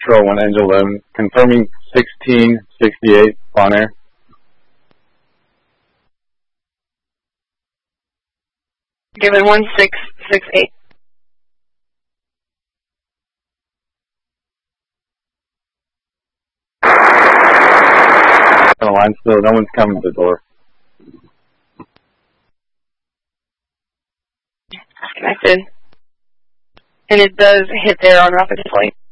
Control 1 Engine 11, confirming 1668 on air. Given 1668. On the line still, no one's coming to the door. Connected. And it does hit there on rapid deploy.